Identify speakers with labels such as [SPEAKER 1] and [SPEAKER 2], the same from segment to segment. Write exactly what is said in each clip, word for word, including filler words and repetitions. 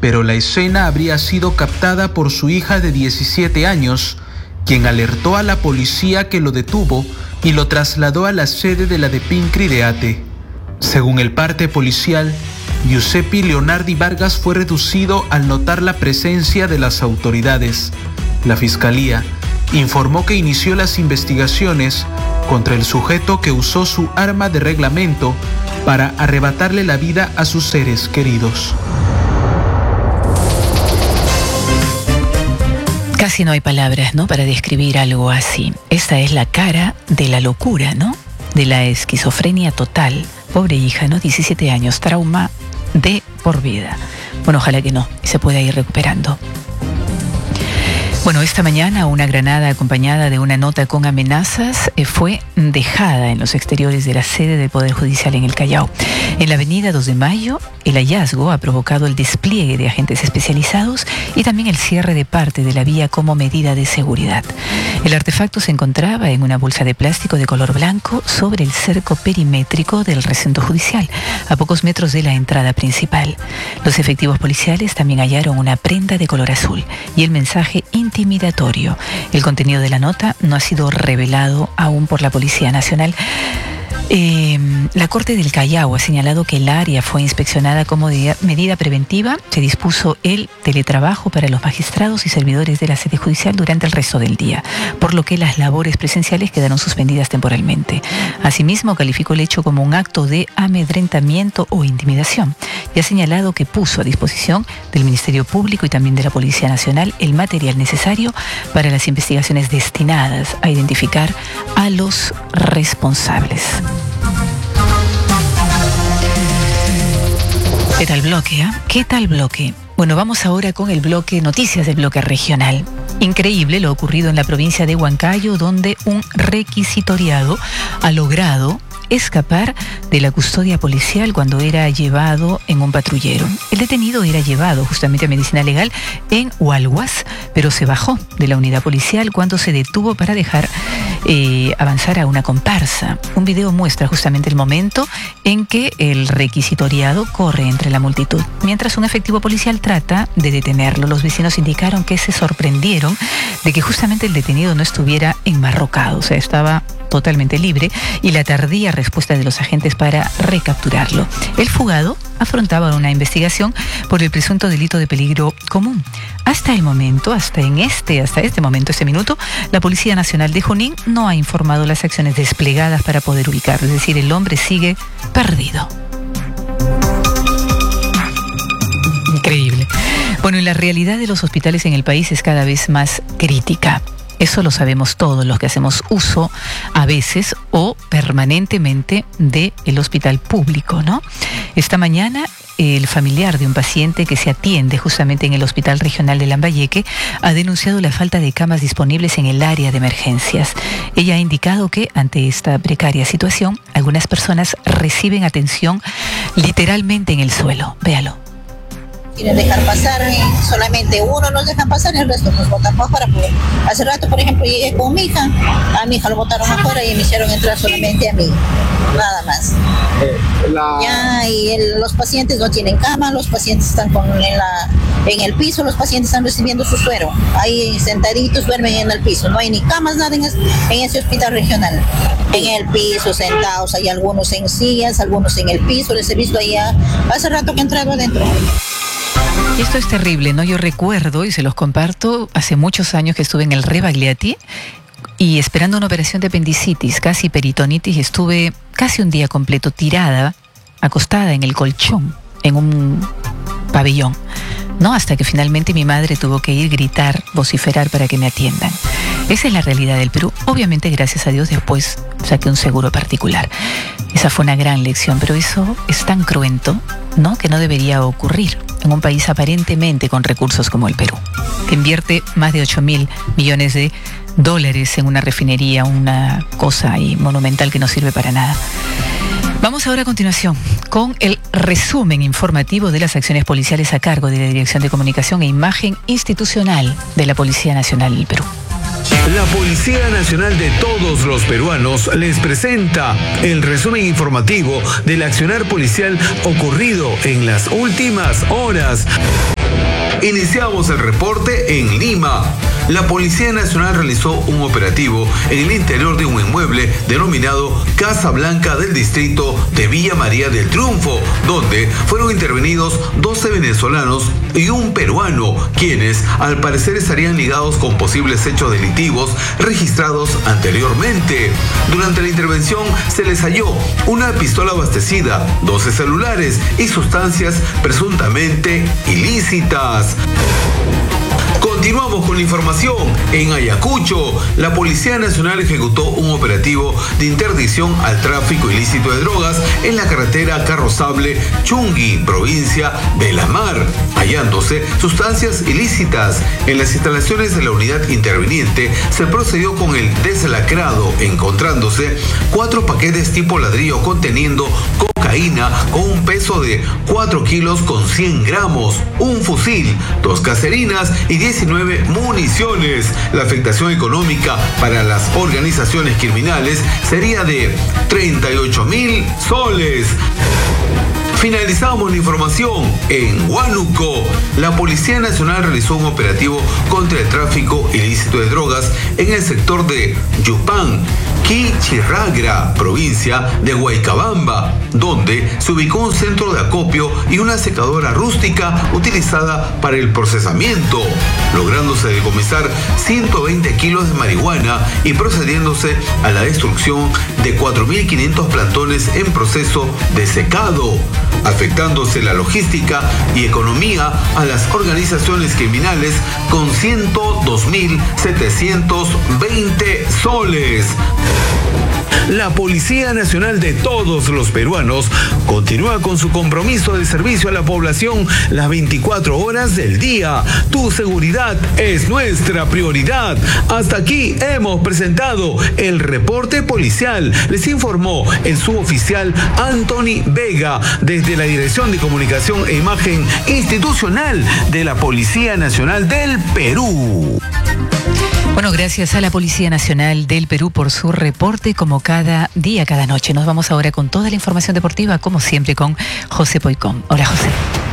[SPEAKER 1] pero la escena habría sido captada por su hija de diecisiete años, quien alertó a la policía que lo detuvo y lo trasladó a la sede de la DEPINCRI de Ate. Según el parte policial, Giuseppe Leonardi Vargas fue reducido al notar la presencia de las autoridades. La fiscalía informó que inició las investigaciones contra el sujeto que usó su arma de reglamento para arrebatarle la vida a sus seres queridos.
[SPEAKER 2] Casi no hay palabras, ¿no?, para describir algo así. Esta es la cara de la locura, ¿no?, de la esquizofrenia total. Pobre hija, ¿no?, diecisiete años, trauma de por vida. Bueno, ojalá que no, y se pueda ir recuperando. Bueno, esta mañana una granada acompañada de una nota con amenazas eh, fue dejada en los exteriores de la sede del Poder Judicial en el Callao. En la avenida dos de Mayo, el hallazgo ha provocado el despliegue de agentes especializados y también el cierre de parte de la vía como medida de seguridad. El artefacto se encontraba en una bolsa de plástico de color blanco sobre el cerco perimétrico del recinto judicial, a pocos metros de la entrada principal. Los efectivos policiales también hallaron una prenda de color azul y el mensaje intimidatorio. El contenido de la nota no ha sido revelado aún por la Policía Nacional. Eh, la Corte del Callao ha señalado que el área fue inspeccionada como medida preventiva. Se dispuso el teletrabajo para los magistrados y servidores de la sede judicial durante el resto del día, por lo que las labores presenciales quedaron suspendidas temporalmente. Asimismo, calificó el hecho como un acto de amedrentamiento o intimidación y ha señalado que puso a disposición del Ministerio Público y también de la Policía Nacional el material necesario para las investigaciones destinadas a identificar a los responsables. ¿Qué tal bloque? Eh? ¿Qué tal bloque? Bueno, vamos ahora con el bloque Noticias del Bloque Regional. Increíble lo ocurrido en la provincia de Huancayo, donde un requisitoriado ha logrado escapar de la custodia policial cuando era llevado en un patrullero. El detenido era llevado justamente a medicina legal en Hualhuas, pero se bajó de la unidad policial cuando se detuvo para dejar eh, avanzar a una comparsa. Un video muestra justamente el momento en que el requisitoriado corre entre la multitud, mientras un efectivo policial trata de detenerlo. Los vecinos indicaron que se sorprendieron de que justamente el detenido no estuviera enmarrocado, o sea, estaba totalmente libre, y la tardía respuesta de los agentes para recapturarlo. El fugado afrontaba una investigación por el presunto delito de peligro común. Hasta el momento, hasta en este, hasta este momento, este minuto, la Policía Nacional de Junín no ha informado las acciones desplegadas para poder ubicarlo, es decir, el hombre sigue perdido. Increíble. Bueno, y la realidad de los hospitales en el país es cada vez más crítica. Eso lo sabemos todos los que hacemos uso a veces o permanentemente del hospital público, ¿no? Esta mañana el familiar de un paciente que se atiende justamente en el Hospital Regional de Lambayeque ha denunciado la falta de camas disponibles en el área de emergencias. Ella ha indicado que ante esta precaria situación, algunas personas reciben atención literalmente en el suelo. Véalo.
[SPEAKER 3] Quieren dejar pasar, solamente uno nos dejan pasar y el resto nos botan para afuera. Hace rato, por ejemplo, llegué con mi hija, a mi hija lo botaron afuera y me hicieron entrar solamente a mí, nada más. Eh, la... Ya, y el, los pacientes no tienen cama, los pacientes están con, en, la, en el piso, los pacientes están recibiendo su suero, ahí sentaditos duermen en el piso, no hay ni camas, nada en, es, en ese hospital regional. En el piso, sentados, hay algunos en sillas, algunos en el piso, les he visto allá, hace rato que he entrado adentro.
[SPEAKER 2] Y esto es terrible, ¿no? Yo recuerdo, y se los comparto, hace muchos años que estuve en el Rebagliati y esperando una operación de apendicitis, casi peritonitis, estuve casi un día completo tirada, acostada en el colchón, en un pabellón, ¿no? Hasta que finalmente mi madre tuvo que ir, gritar, vociferar para que me atiendan. Esa es la realidad del Perú. Obviamente, gracias a Dios, después saqué un seguro particular. Esa fue una gran lección, pero eso es tan cruento, ¿no?, que no debería ocurrir en un país aparentemente con recursos como el Perú, que invierte más de ocho mil millones de dólares en una refinería, una cosa ahí monumental que no sirve para nada. Vamos ahora a continuación con el resumen informativo de las acciones policiales a cargo de la Dirección de Comunicación e Imagen Institucional de la Policía Nacional del Perú.
[SPEAKER 4] La Policía Nacional de todos los peruanos les presenta el resumen informativo del accionar policial ocurrido en las últimas horas. Iniciamos el reporte en Lima. La Policía Nacional realizó un operativo en el interior de un inmueble denominado Casa Blanca del distrito de Villa María del Triunfo, donde fueron intervenidos doce venezolanos y un peruano, quienes al parecer estarían ligados con posibles hechos delictivos registrados anteriormente. Durante la intervención se les halló una pistola abastecida, doce celulares y sustancias presuntamente ilícitas. Continuamos con la información. En Ayacucho, la Policía Nacional ejecutó un operativo de interdicción al tráfico ilícito de drogas en la carretera Carrozable Chungui, provincia de La Mar, hallándose sustancias ilícitas. En las instalaciones de la unidad interviniente se procedió con el deslacrado, encontrándose cuatro paquetes tipo ladrillo conteniendo cocaína con un peso de cuatro kilos con cien gramos, un fusil, dos caserinas y diecinueve municiones. La afectación económica para las organizaciones criminales sería de treinta y ocho mil soles. Finalizamos la información en Huánuco. La Policía Nacional realizó un operativo contra el tráfico ilícito de drogas en el sector de Yupán, Quichirragra, provincia de Guaycabamba, donde se ubicó un centro de acopio y una secadora rústica utilizada para el procesamiento, lográndose decomisar ciento veinte kilos de marihuana y procediéndose a la destrucción de cuatro mil quinientos plantones en proceso de secado, afectándose la logística y economía a las organizaciones criminales con ciento dos mil setecientos veinte soles. La Policía Nacional de todos los peruanos continúa con su compromiso de servicio a la población las veinticuatro horas del día. Tu seguridad es nuestra prioridad. Hasta aquí hemos presentado el reporte policial. Les informó el suboficial Anthony Vega desde la Dirección de Comunicación e Imagen Institucional de la Policía Nacional del Perú.
[SPEAKER 2] Bueno, gracias a la Policía Nacional del Perú por su reporte como cada día, cada noche. Nos vamos ahora con toda la información deportiva, como siempre, con José Poicón. Hola, José.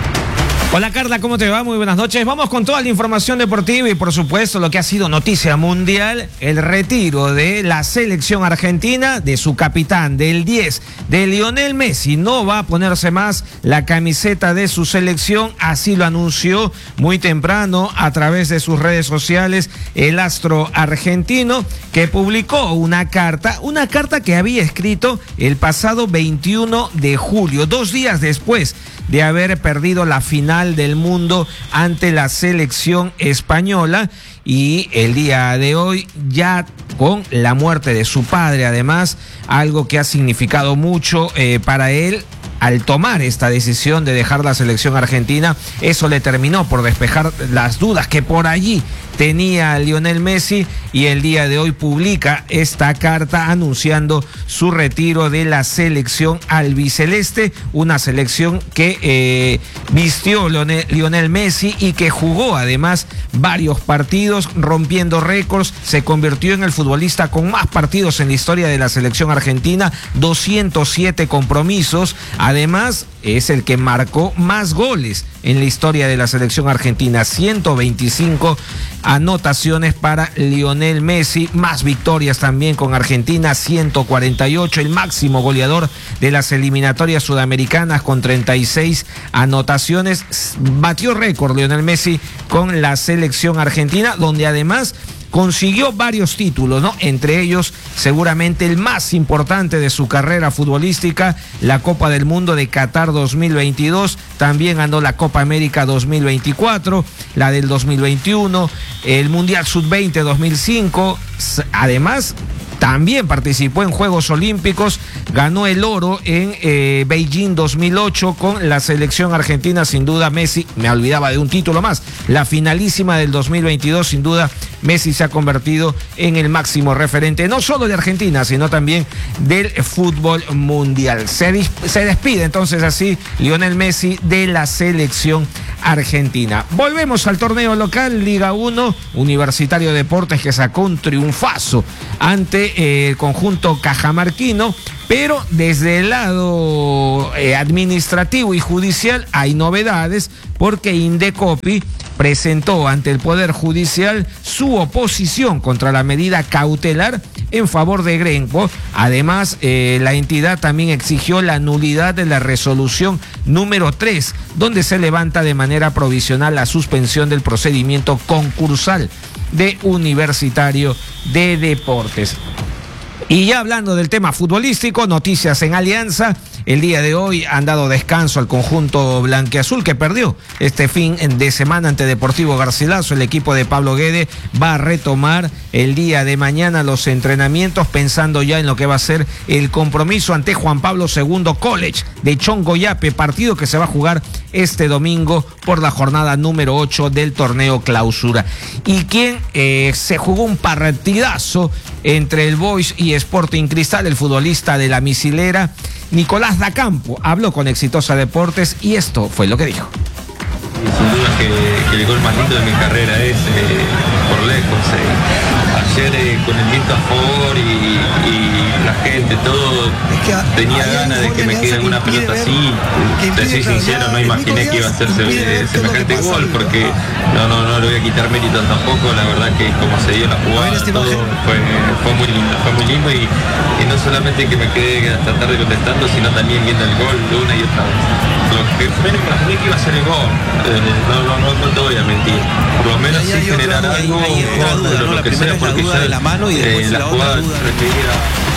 [SPEAKER 5] Hola Carla, ¿cómo te va? Muy buenas noches. Vamos con toda la información deportiva y por supuesto lo que ha sido noticia mundial, el retiro de la selección argentina, de su capitán, del diez, de Lionel Messi. No va a ponerse más la camiseta de su selección, así lo anunció muy temprano a través de sus redes sociales el astro argentino, que publicó una carta, una carta que había escrito el pasado veintiuno de julio, dos días después de haber perdido la final del mundo ante la selección española, y el día de hoy, ya con la muerte de su padre, además, algo que ha significado mucho eh, para él al tomar esta decisión de dejar la selección argentina. Eso le terminó por despejar las dudas que por allí tenía Lionel Messi, y el día de hoy publica esta carta anunciando su retiro de la selección albiceleste, una selección que eh, vistió Lionel, Lionel Messi y que jugó además varios partidos rompiendo récords. Se convirtió en el futbolista con más partidos en la historia de la selección argentina, doscientos siete compromisos. Además, es el que marcó más goles en la historia de la selección argentina, ciento veinticinco anotaciones para Lionel Messi, más victorias también con Argentina, ciento cuarenta y ocho, el máximo goleador de las eliminatorias sudamericanas con treinta y seis anotaciones. Batió récord Lionel Messi con la selección argentina, donde además consiguió varios títulos, ¿no? Entre ellos, seguramente el más importante de su carrera futbolística, la Copa del Mundo de Qatar dos mil veintidós, también ganó la Copa América dos mil veinticuatro, la del dos mil veintiuno, el Mundial sub veinte dos mil cinco, además también participó en Juegos Olímpicos, ganó el oro en eh, Beijing dos mil ocho con la selección argentina. Sin duda Messi, me olvidaba de un título más, la finalísima del dos mil veintidós. Sin duda Messi se ha convertido en el máximo referente, no solo de Argentina, sino también del fútbol mundial. Se, se despide entonces así Lionel Messi de la selección argentina. Volvemos al torneo local, Liga uno, Universitario Deportes, que sacó un triunfazo ante eh, el conjunto cajamarquino, pero desde el lado eh, administrativo y judicial hay novedades, porque Indecopi presentó ante el Poder Judicial su oposición contra la medida cautelar en favor de Grenco. Además, eh, la entidad también exigió la nulidad de la resolución número tres, donde se levanta de manera provisional la suspensión del procedimiento concursal de Universitario de Deportes. Y ya hablando del tema futbolístico, noticias en Alianza. El día de hoy han dado descanso al conjunto blanquiazul, que perdió este fin de semana ante Deportivo Garcilaso. El equipo de Pablo Guede va a retomar el día de mañana los entrenamientos, pensando ya en lo que va a ser el compromiso ante Juan Pablo segundo College de Chongoyape, partido que se va a jugar este domingo por la jornada número ocho del torneo clausura. Y quien eh, se jugó un partidazo entre el Boys y Sporting Cristal, el futbolista de la Misilera, Nicolás Dacampo, habló con Exitosa Deportes y esto fue lo que dijo.
[SPEAKER 6] Sin duda que, que el gol más lindo de mi carrera es eh, por lejos. Eh. Ayer eh, con el viento a favor y, y la gente, todo, tenía ganas de que me quede una pelota así. Te soy sincero, no imaginé que iba a ser semejante gol, porque no, no, no le voy a quitar mérito tampoco. La verdad que como se dio la jugada, todo fue, fue muy lindo, fue muy lindo y, y no solamente que me quedé hasta tarde contestando, sino también viendo el gol de una y otra vez. Lo que menos imaginé que iba a ser el gol. No, no, no, no te voy a mentir. Por lo menos sí generar algo, o lo que sea, porque ya la mano y eh, la jugada requería.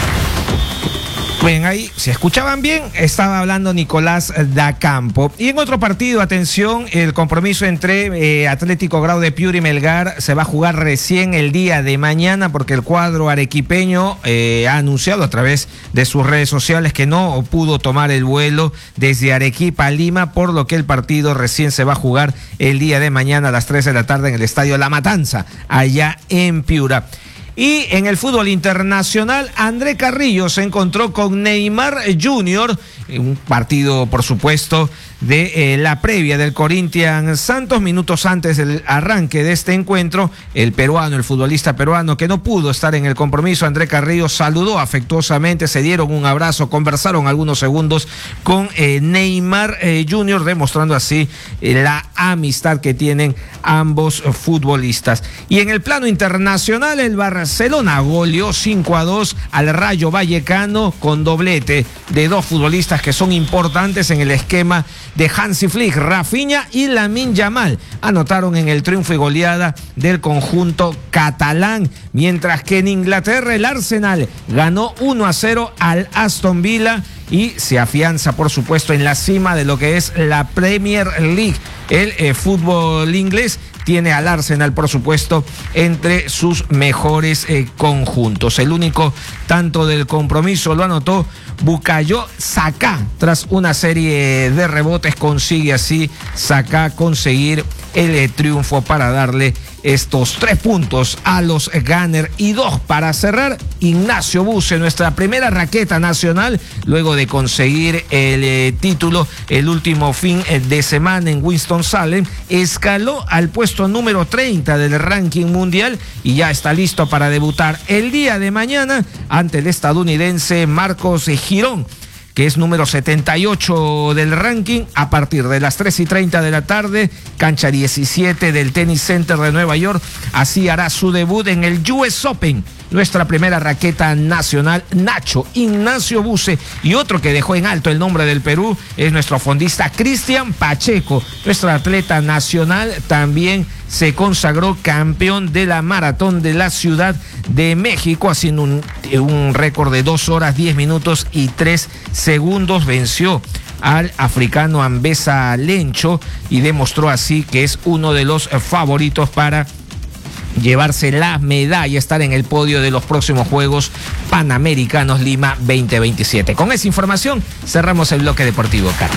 [SPEAKER 5] Bien, ahí, si escuchaban bien, estaba hablando Nicolás Dacampo. Y en otro partido, atención, el compromiso entre eh, Atlético Grau de Piura y Melgar se va a jugar recién el día de mañana, porque el cuadro arequipeño eh, ha anunciado a través de sus redes sociales que no pudo tomar el vuelo desde Arequipa a Lima, por lo que el partido recién se va a jugar el día de mañana a las tres de la tarde en el Estadio La Matanza, allá en Piura. Y en el fútbol internacional, André Carrillo se encontró con Neymar junior, un partido, por supuesto, de eh, la previa del Corinthians Santos. Minutos antes del arranque de este encuentro, el peruano, el futbolista peruano que no pudo estar en el compromiso, André Carrillo, saludó afectuosamente, se dieron un abrazo, conversaron algunos segundos con eh, Neymar eh, junior, demostrando así eh, la amistad que tienen ambos futbolistas. Y en el plano internacional, el Barcelona goleó cinco a dos al Rayo Vallecano con doblete de dos futbolistas que son importantes en el esquema de Hansi Flick. Rafinha y Lamine Yamal anotaron en el triunfo y goleada del conjunto catalán, mientras que en Inglaterra el Arsenal ganó uno a cero al Aston Villa y se afianza, por supuesto, en la cima de lo que es la Premier League. El eh, fútbol inglés tiene al Arsenal, por supuesto, entre sus mejores eh, conjuntos. El único tanto del compromiso lo anotó Bukayo Saka. Tras una serie de rebotes, consigue así Saka conseguir el eh, triunfo para darle estos tres puntos a los Gunners. Y dos para cerrar, Ignacio Buse, nuestra primera raqueta nacional, luego de conseguir el eh, título el último fin eh, de semana en Winston-Salem, escaló al puesto número treinta del ranking mundial y ya está listo para debutar el día de mañana ante el estadounidense Marcos Girón, que es número setenta y ocho del ranking, a partir de las tres y treinta de la tarde, cancha diecisiete del Tennis Center de Nueva York. Así hará su debut en el U S Open nuestra primera raqueta nacional, Nacho Ignacio Buse. Y otro que dejó en alto el nombre del Perú es nuestro fondista Cristian Pacheco. Nuestro atleta nacional también se consagró campeón de la maratón de la Ciudad de México, haciendo un, un récord de dos horas, diez minutos y tres segundos. Venció al africano Ambesa Lencho y demostró así que es uno de los favoritos para llevarse la medalla, estar en el podio de los próximos Juegos Panamericanos Lima veinte veintisiete. Con esa información cerramos el bloque deportivo, Carla.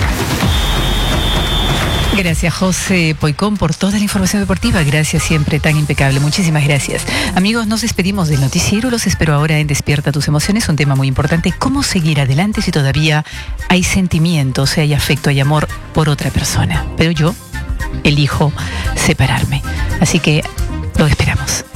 [SPEAKER 2] Gracias, José Poicón, por toda la información deportiva. Gracias, siempre tan impecable. Muchísimas gracias. Amigos, nos despedimos del noticiero. Los espero ahora en Despierta tus Emociones. Un tema muy importante: cómo seguir adelante si todavía hay sentimientos, hay afecto, hay amor por otra persona. Pero yo elijo separarme. Así que lo esperamos.